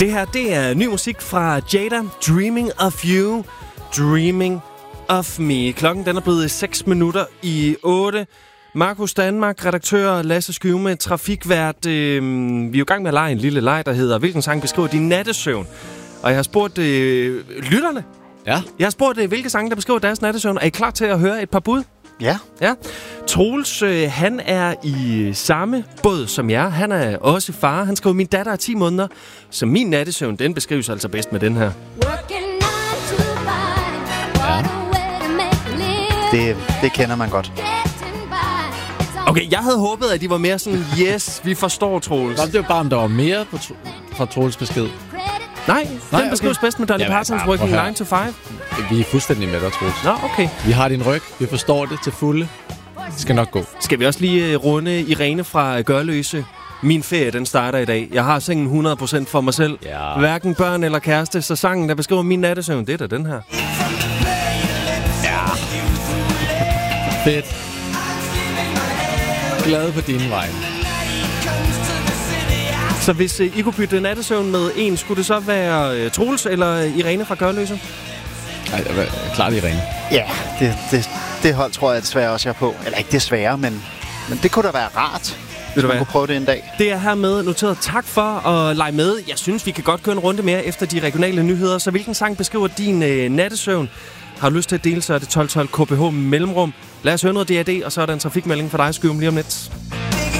Det her, det er ny musik fra Jada. Dreaming of You. Dreaming of Me. Klokken den er blevet 6 minutter i 8. Markus Danmark, redaktør, Lasse Skyve, trafikvært. Vi er jo i gang med at lege en lille leg, der hedder hvilken sang beskriver din nattesøvn? Og jeg har spurgt lytterne. Ja. Jeg har spurgt, hvilke sange, der beskriver deres nattesøvn. Er I klar til at høre et par bud? Ja. Ja. Troels, han er i samme båd som jeg. Han er også far. Han skriver, min datter er 10 måneder. Så min nattesøvn, den beskrives altså bedst med den her. Ja. Det kender man godt. Okay, jeg havde håbet, at de var mere sådan, yes, vi forstår Troels. Det var bare, om der var mere fra Troels besked. Nej, den beskrives bedst med Dolly Partons Working 9 to 5. Vi er fuldstændig med dig, Troels. Nå, okay. Vi har din ryg. Vi forstår det til fulde. Det skal nok gå. Skal vi også lige runde Irene fra Gørløse? Min ferie, den starter i dag. Jeg har sengen 100% for mig selv. Ja. Hverken børn eller kæreste. Så sangen, der beskriver min nattesøvn, det er da den her. Ja. Fedt. Glad på dine vegne. Så hvis I kunne bytte nattesøvn med en, skulle det så være Troels eller Irene fra Gørløse? Nej, klart Irene. Ja, det hold tror jeg desværre også jeg er på. Eller ikke desværre, men det kunne da være rart, hvis man kunne prøve det en dag. Det er hermed noteret. Tak for at lege med. Jeg synes, vi kan godt køre en runde mere efter de regionale nyheder. Så hvilken sang beskriver din nattesøvn? Har du lyst til at dele, så er det 1212 KBH mellemrum. Lad os høre noget DAD, og så er der en trafikmelding for dig, Skyve, lige om lidt.